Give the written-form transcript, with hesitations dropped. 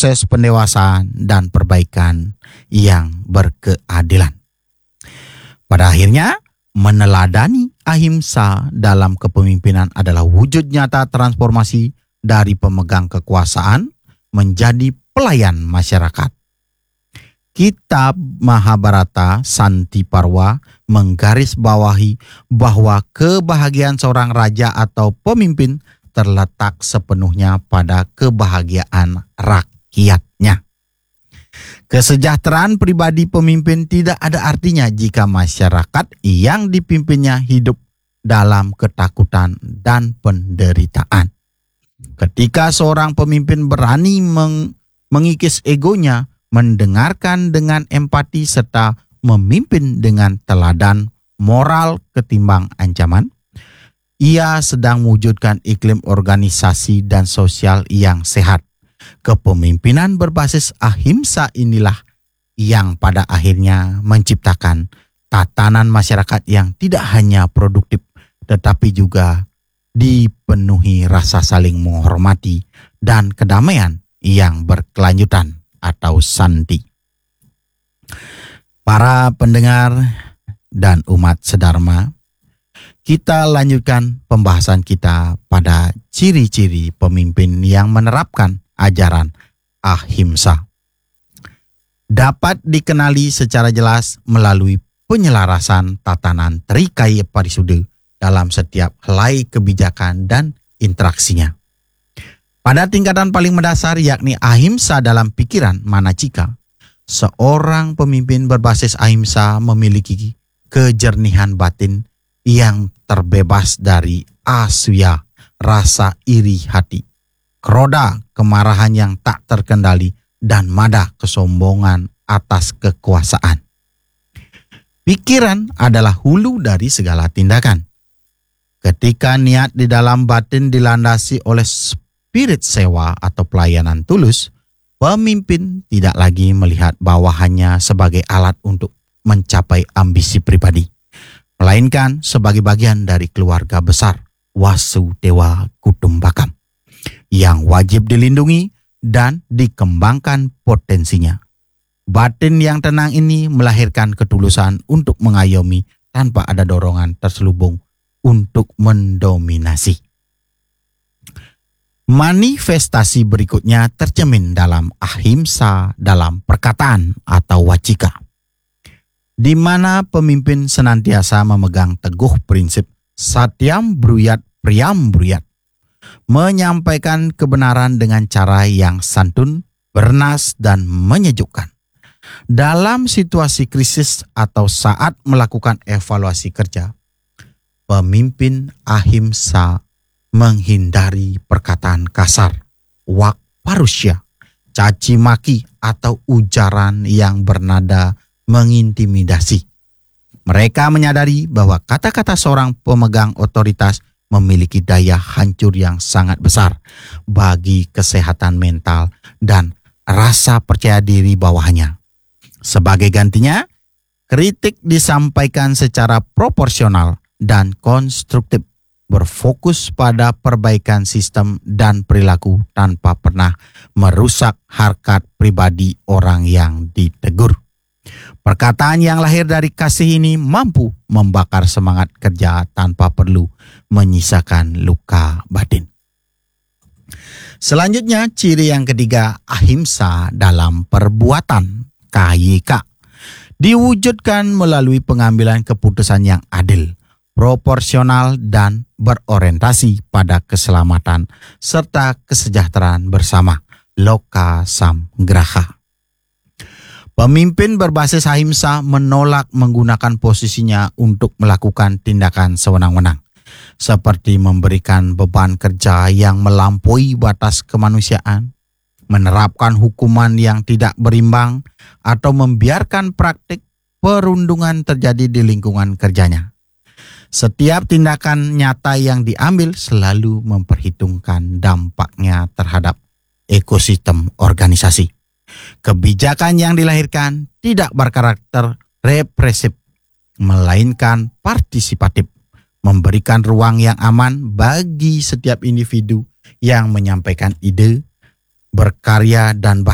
proses pendewasaan dan perbaikan yang berkeadilan. Pada akhirnya, meneladani ahimsa dalam kepemimpinan adalah wujud nyata transformasi dari pemegang kekuasaan menjadi pelayan masyarakat. Kitab Mahabharata Santi Parwa menggarisbawahi bahwa kebahagiaan seorang raja atau pemimpin terletak sepenuhnya pada kebahagiaan rakyatnya. Kesejahteraan pribadi pemimpin tidak ada artinya jika masyarakat yang dipimpinnya hidup dalam ketakutan dan penderitaan. Ketika seorang pemimpin berani mengikis egonya, mendengarkan dengan empati serta memimpin dengan teladan moral ketimbang ancaman, ia sedang mewujudkan iklim organisasi dan sosial yang sehat. Kepemimpinan berbasis ahimsa inilah yang pada akhirnya menciptakan tatanan masyarakat yang tidak hanya produktif tetapi juga dipenuhi rasa saling menghormati dan kedamaian yang berkelanjutan atau santi. Para pendengar dan umat sedharma, kita lanjutkan pembahasan kita pada ciri-ciri pemimpin yang menerapkan ajaran ahimsa. Dapat dikenali secara jelas melalui penyelarasan tatanan Trikaya Parisuda dalam setiap helai kebijakan dan interaksinya. Pada tingkatan paling mendasar yakni ahimsa dalam pikiran manacika, seorang pemimpin berbasis ahimsa memiliki kejernihan batin yang terbebas dari aswya, rasa iri hati, kroda, kemarahan yang tak terkendali, dan mada, kesombongan atas kekuasaan. Pikiran adalah hulu dari segala tindakan. Ketika niat di dalam batin dilandasi oleh spirit sewa atau pelayanan tulus, pemimpin tidak lagi melihat bawahannya sebagai alat untuk mencapai ambisi pribadi, melainkan sebagai bagian dari keluarga besar Wasudewa Kutumbakam yang wajib dilindungi dan dikembangkan potensinya. Batin yang tenang ini melahirkan ketulusan untuk mengayomi tanpa ada dorongan terselubung untuk mendominasi. Manifestasi berikutnya tercermin dalam ahimsa dalam perkataan atau wacika, di mana pemimpin senantiasa memegang teguh prinsip satyam bruyat priyam bruyat, menyampaikan kebenaran dengan cara yang santun, bernas, dan menyejukkan. Dalam situasi krisis atau saat melakukan evaluasi kerja, pemimpin ahimsa menghindari perkataan kasar, wak parusya, caci maki, atau ujaran yang bernada mengintimidasi. Mereka menyadari bahwa kata-kata seorang pemegang otoritas memiliki daya hancur yang sangat besar bagi kesehatan mental dan rasa percaya diri bawahannya. Sebagai gantinya, kritik disampaikan secara proporsional dan konstruktif, berfokus pada perbaikan sistem dan perilaku tanpa pernah merusak harkat pribadi orang yang ditegur. Perkataan yang lahir dari kasih ini mampu membakar semangat kerja tanpa perlu menyisakan luka batin. Selanjutnya, ciri yang ketiga, ahimsa dalam perbuatan, KYK, diwujudkan melalui pengambilan keputusan yang adil, proporsional, dan berorientasi pada keselamatan serta kesejahteraan bersama, loka samgraha. Pemimpin berbasis ahimsa menolak menggunakan posisinya untuk melakukan tindakan sewenang-wenang, seperti memberikan beban kerja yang melampaui batas kemanusiaan, menerapkan hukuman yang tidak berimbang, atau membiarkan praktik perundungan terjadi di lingkungan kerjanya. Setiap tindakan nyata yang diambil selalu memperhitungkan dampaknya terhadap ekosistem organisasi. Kebijakan yang dilahirkan tidak berkarakter represif, melainkan partisipatif, memberikan ruang yang aman bagi setiap individu yang menyampaikan ide, berkarya, dan